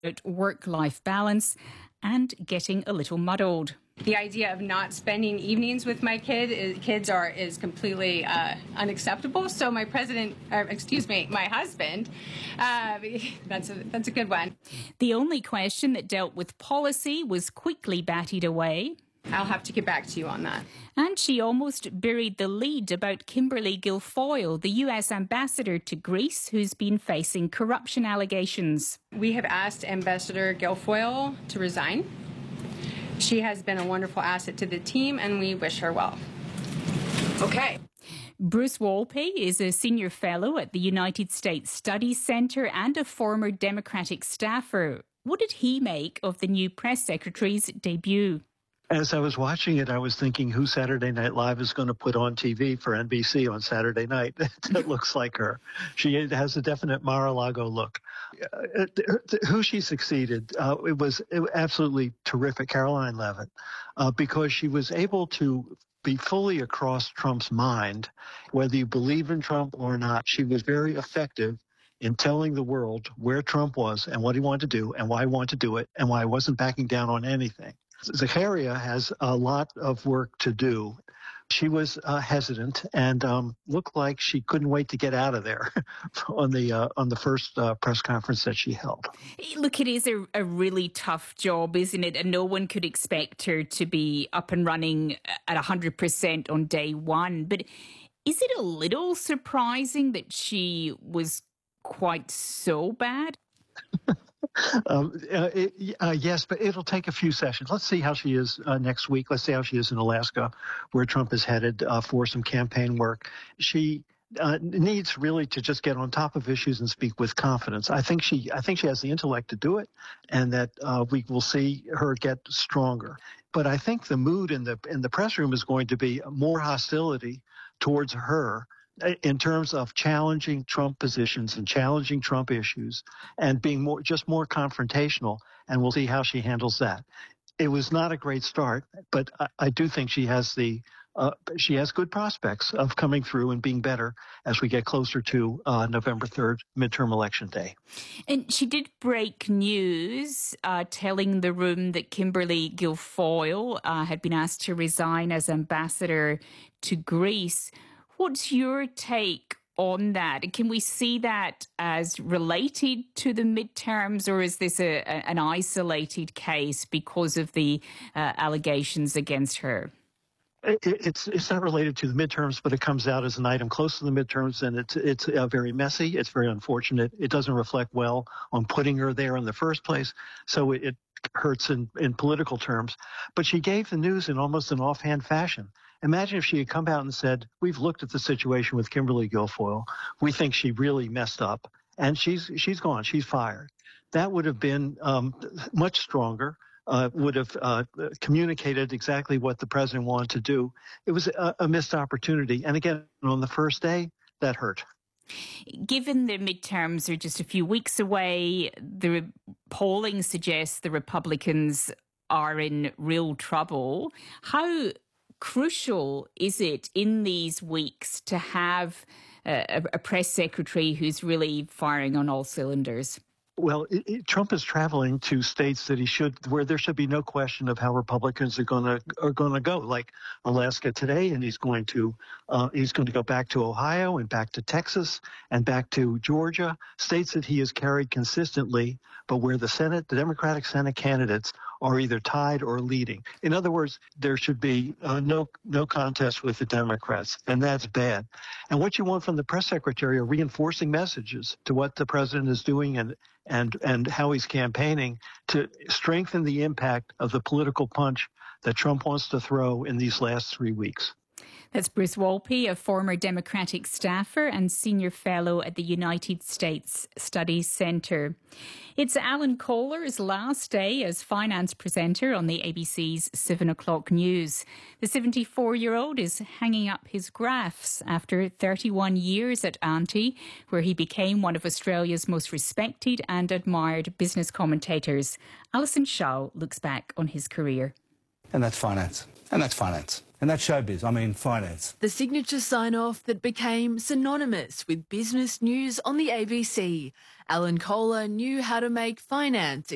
work-life balance and getting a little muddled. The idea of not spending evenings with my kids is completely unacceptable. So my husband, that's a good one. The only question that dealt with policy was quickly batted away. I'll have to get back to you on that. And she almost buried the lead about Kimberly Guilfoyle, the US ambassador to Greece, who's been facing corruption allegations. We have asked Ambassador Guilfoyle to resign. She has been a wonderful asset to the team, and we wish her well. Okay. Bruce Wolpe is a senior fellow at the United States Studies Center and a former Democratic staffer. What did he make of the new press secretary's debut? As I was watching it, I was thinking who Saturday Night Live is going to put on TV for NBC on Saturday night. That looks like her. She has a definite Mar-a-Lago look. Who she succeeded, it was absolutely terrific, Caroline Leavitt, because she was able to be fully across Trump's mind. Whether you believe in Trump or not, she was very effective in telling the world where Trump was and what he wanted to do and why he wanted to do it and why he wasn't backing down on anything. Zacharia has a lot of work to do. She was hesitant and looked like she couldn't wait to get out of there on the first press conference that she held. Look, it is a really tough job, isn't it? And no one could expect her to be up and running at 100% on day one. But is it a little surprising that she was quite so bad? Yes, but it'll take a few sessions. Let's see how she is next week. Let's see how she is in Alaska, where Trump is headed for some campaign work. She needs really to just get on top of issues and speak with confidence. I think she has the intellect to do it, and that we will see her get stronger. But I think the mood in the press room is going to be more hostility towards her in terms of challenging Trump positions and challenging Trump issues and being more confrontational, and we'll see how she handles that. It was not a great start, but I do think she has good prospects of coming through and being better as we get closer to November 3rd, midterm election day. And she did break news telling the room that Kimberly Guilfoyle had been asked to resign as ambassador to Greece. What's your take on that? Can we see that as related to the midterms, or is this an isolated case because of the allegations against her? It's not related to the midterms, but it comes out as an item close to the midterms, and it's very messy. It's very unfortunate. It doesn't reflect well on putting her there in the first place, so it hurts in political terms. But she gave the news in almost an offhand fashion. Imagine if she had come out and said, we've looked at the situation with Kimberly Guilfoyle. We think she really messed up, and she's gone. She's fired. That would have been much stronger, would have communicated exactly what the president wanted to do. It was a missed opportunity. And again, on the first day, that hurt. Given the midterms are just a few weeks away, the polling suggests the Republicans are in real trouble. How crucial is it in these weeks to have a press secretary who's really firing on all cylinders? Well, Trump is traveling to states that where there should be no question of how Republicans are going to go, like Alaska today, and he's going to go back to Ohio and back to Texas and back to Georgia, states that he has carried consistently, but where the Democratic Senate candidates are either tied or leading. In other words, there should be no contest with the Democrats, and that's bad. And what you want from the press secretary are reinforcing messages to what the president is doing and how he's campaigning to strengthen the impact of the political punch that Trump wants to throw in these last 3 weeks. That's Bruce Wolpe, a former Democratic staffer and senior fellow at the United States Studies Center. It's Alan Kohler's last day as finance presenter on the ABC's 7 o'clock news. The 74-year-old is hanging up his graphs after 31 years at Auntie, where he became one of Australia's most respected and admired business commentators. Alison Shaw looks back on his career. And that's finance. And that's finance. And that's showbiz, finance. The signature sign-off that became synonymous with business news on the ABC. Alan Kohler knew how to make finance